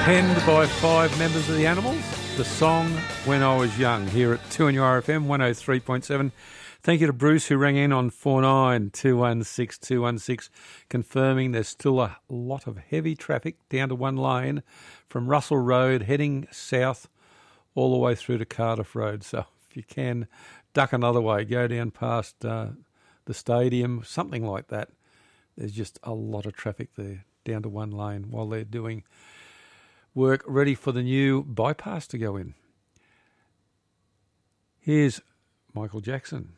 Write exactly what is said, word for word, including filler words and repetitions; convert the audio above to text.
penned by five members of the Animals. The song When I Was Young, here at two N U R F M one oh three point seven. Thank you to Bruce, who rang in on four nine two one six two one six, confirming there's still a lot of heavy traffic down to one lane from Russell Road heading south all the way through to Cardiff Road. So if you can, duck another way, go down past uh, the stadium, something like that. There's just a lot of traffic there, down to one lane while they're doing work ready for the new bypass to go in. Here's Michael Jackson.